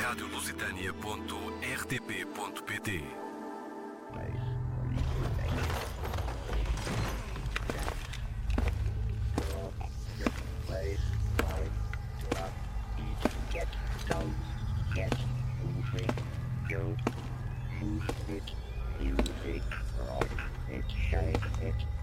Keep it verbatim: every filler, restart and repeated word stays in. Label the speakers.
Speaker 1: rádio lusitânia ponto r t p ponto p t.
Speaker 2: Music, rock, it, shake it.